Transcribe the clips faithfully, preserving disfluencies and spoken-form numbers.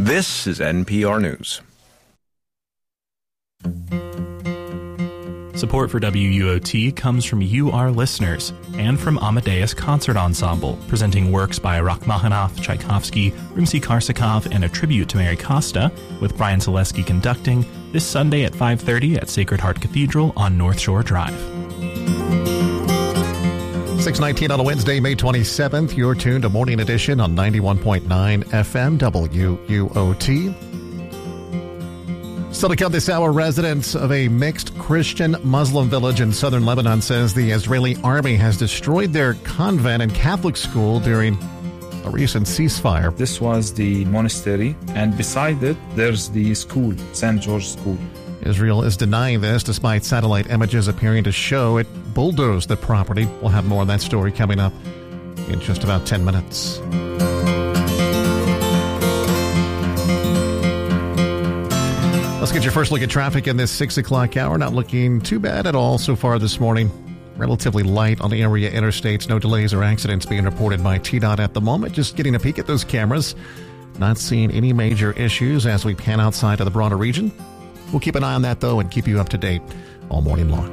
This is N P R News. Support for W U O T comes from you, our listeners, and from Amadeus Concert Ensemble, presenting works by Rachmaninoff, Tchaikovsky, Rimsky-Korsakov, and a tribute to Mary Costa, with Brian Selesky conducting, this Sunday at five thirty at Sacred Heart Cathedral on North Shore Drive. six nineteen on a Wednesday, May twenty-seventh. You're tuned to Morning Edition on ninety-one point nine F M W U O T. Still to come this hour, residents of a mixed Christian-Muslim village in southern Lebanon says the Israeli army has destroyed their convent and Catholic school during a recent ceasefire. This was the monastery, and beside it, there's the school, Saint George School. Israel is denying this, despite satellite images appearing to show it bulldozed the property. We'll have more on that story coming up in just about ten minutes. Let's get your first look at traffic in this six o'clock hour. Not looking too bad at all so far this morning. Relatively light on the area interstates. No delays or accidents being reported by T DOT at the moment. Just getting a peek at those cameras. Not seeing any major issues as we pan outside of the broader region. We'll keep an eye on that, though, and keep you up to date all morning long.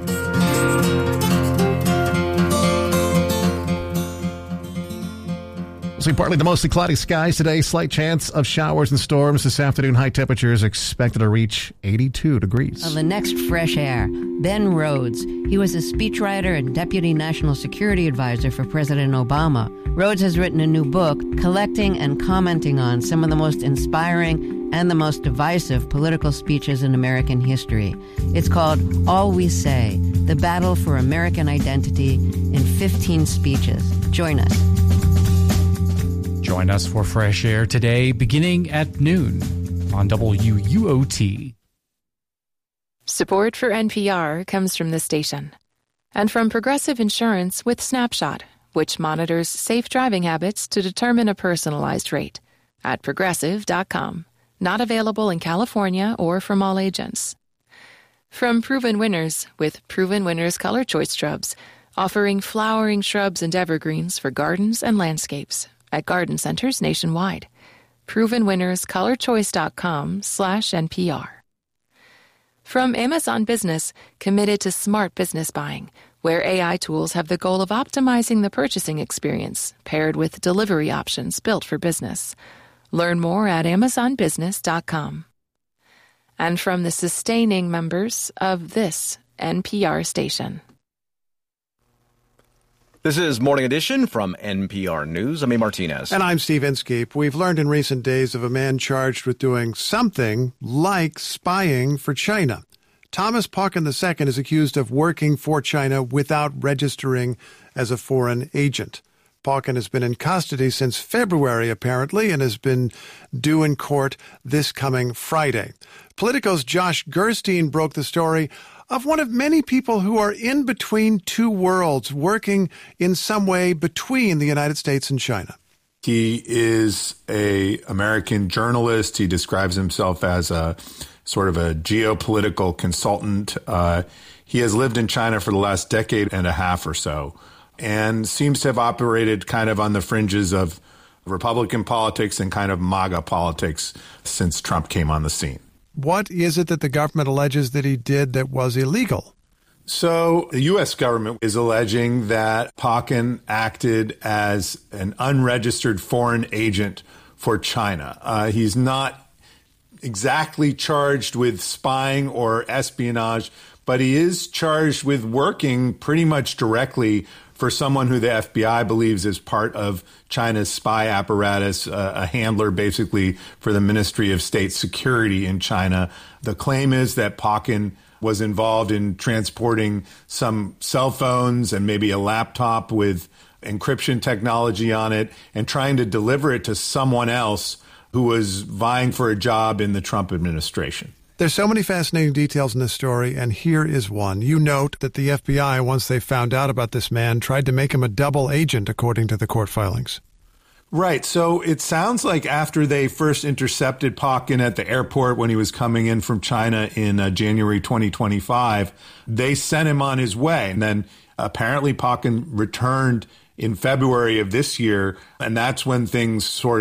We'll see partly to mostly cloudy skies today. Slight chance of showers and storms this afternoon. High temperatures expected to reach eighty-two degrees. On the next Fresh Air, Ben Rhodes. He was a speechwriter and deputy national security advisor for President Obama. Rhodes has written a new book collecting and commenting on some of the most inspiring and the most divisive political speeches in American history. It's called All We Say, The Battle for American Identity in fifteen speeches. Join us. Join us for Fresh Air today, beginning at noon on W U O T. Support for N P R comes from this station and from Progressive Insurance with Snapshot, which monitors safe driving habits to determine a personalized rate at progressive dot com. Not available in California or from all agents. From Proven Winners with Proven Winners Color Choice Shrubs, offering flowering shrubs and evergreens for gardens and landscapes at garden centers nationwide. proven winners color choice dot com slash N P R. From Amazon Business, committed to smart business buying, where A I tools have the goal of optimizing the purchasing experience, paired with delivery options built for business. Learn more at amazon business dot com. And from the sustaining members of this N P R station. This is Morning Edition from N P R News. I'm A. Martinez. And I'm Steve Inskeep. We've learned in recent days of a man charged with doing something like spying for China. Thomas Pauken the Second is accused of working for China without registering as a foreign agent. Pauken has been in custody since February, apparently, and has been due in court this coming Friday. Politico's Josh Gerstein broke the story of one of many people who are in between two worlds, working in some way between the United States and China. He is a American journalist. He describes himself as a sort of a geopolitical consultant. Uh, he has lived in China for the last decade and a half or so, and seems to have operated kind of on the fringes of Republican politics and kind of MAGA politics since Trump came on the scene. What is it that the government alleges that he did that was illegal? So the U S government is alleging that Pauken acted as an unregistered foreign agent for China. Uh, he's not exactly charged with spying or espionage, but he is charged with working pretty much directly for someone who the F B I believes is part of China's spy apparatus, uh, a handler basically for the Ministry of State Security in China. The claim is that Pauken was involved in transporting some cell phones and maybe a laptop with encryption technology on it and trying to deliver it to someone else who was vying for a job in the Trump administration. There's so many fascinating details in this story, and here is one. You note that the F B I, once they found out about this man, tried to make him a double agent, according to the court filings. Right. So it sounds like after they first intercepted Pauken at the airport when he was coming in from China in uh, January twenty twenty-five, they sent him on his way. And then apparently Pauken returned in February of this year, and that's when things sort of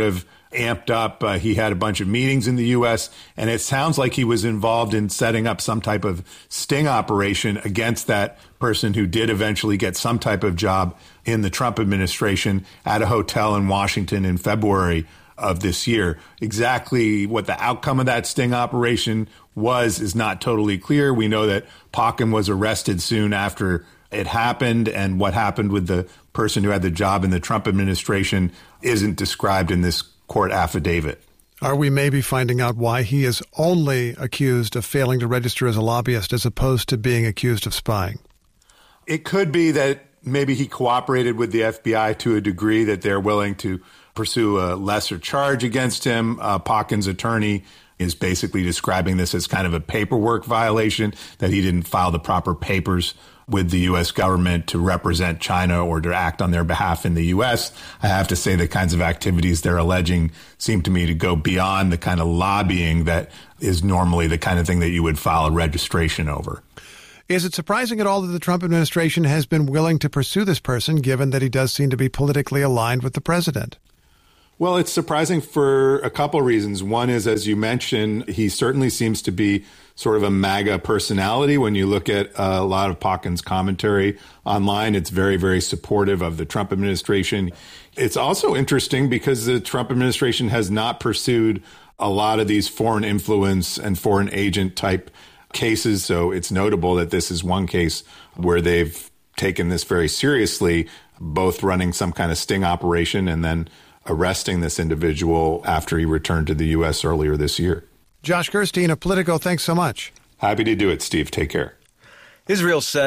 amped up. Uh, he had a bunch of meetings in the U S, and it sounds like he was involved in setting up some type of sting operation against that person who did eventually get some type of job in the Trump administration at a hotel in Washington in February of this year. Exactly what the outcome of that sting operation was is not totally clear. We know that Pauken was arrested soon after it happened, and what happened with the person who had the job in the Trump administration isn't described in this court affidavit. Are we maybe finding out why he is only accused of failing to register as a lobbyist as opposed to being accused of spying? It could be that maybe he cooperated with the F B I to a degree that they're willing to pursue a lesser charge against him. Uh, Pauken's attorney is basically describing this as kind of a paperwork violation, that he didn't file the proper papers with the U S government to represent China or to act on their behalf in the U S. I have to say the kinds of activities they're alleging seem to me to go beyond the kind of lobbying that is normally the kind of thing that you would file a registration over. Is it surprising at all that the Trump administration has been willing to pursue this person, given that he does seem to be politically aligned with the president? Well, it's surprising for a couple reasons. One is, as you mentioned, he certainly seems to be sort of a MAGA personality. When you look at a lot of Pauken's commentary online, it's very, very supportive of the Trump administration. It's also interesting because the Trump administration has not pursued a lot of these foreign influence and foreign agent type cases. So it's notable that this is one case where they've taken this very seriously, both running some kind of sting operation and then arresting this individual after he returned to the U S earlier this year. Josh Gerstein of Politico, thanks so much. Happy to do it, Steve. Take care. Israel said